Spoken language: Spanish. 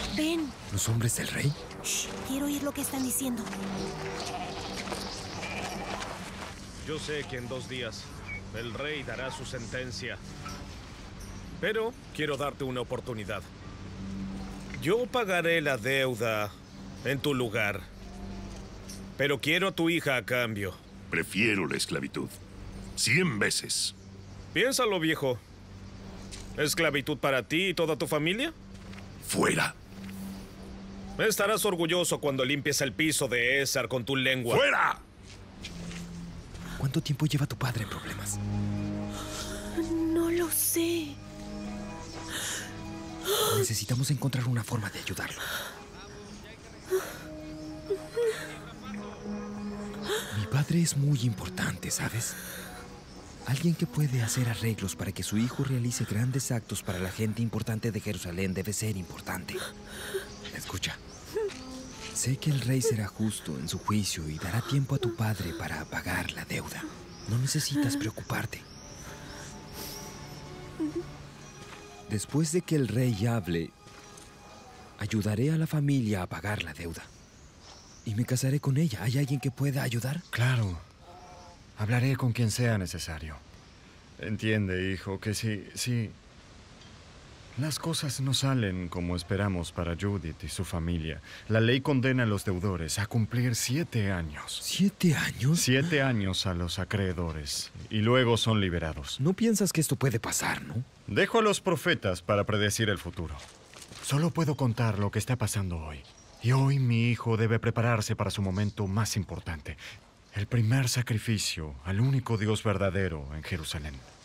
Ven. ¿Los hombres del rey? Shh, quiero oír lo que están diciendo. Yo sé que en 2 días el rey dará su sentencia. Pero quiero darte una oportunidad. Yo pagaré la deuda en tu lugar. Pero quiero a tu hija a cambio. Prefiero la esclavitud. 100 veces. Piénsalo, viejo. ¿Esclavitud para ti y toda tu familia? ¡Fuera! Estarás orgulloso cuando limpies el piso de Esar con tu lengua. ¡Fuera! ¿Cuánto tiempo lleva tu padre en problemas? No lo sé. Necesitamos encontrar una forma de ayudarlo. Mi padre es muy importante, ¿sabes? Alguien que puede hacer arreglos para que su hijo realice grandes actos para la gente importante de Jerusalén debe ser importante. Escucha. Sé que el rey será justo en su juicio y dará tiempo a tu padre para pagar la deuda. No necesitas preocuparte. Después de que el rey hable, ayudaré a la familia a pagar la deuda. Y me casaré con ella. ¿Hay alguien que pueda ayudar? Claro. Hablaré con quien sea necesario. Entiende, hijo, que si las cosas no salen como esperamos para Judith y su familia, la ley condena a los deudores a cumplir 7 años. ¿7 años? 7 años a los acreedores y luego son liberados. No piensas que esto puede pasar, ¿no? Dejo a los profetas para predecir el futuro. Solo puedo contar lo que está pasando hoy. Y hoy mi hijo debe prepararse para su momento más importante. El primer sacrificio al único Dios verdadero en Jerusalén.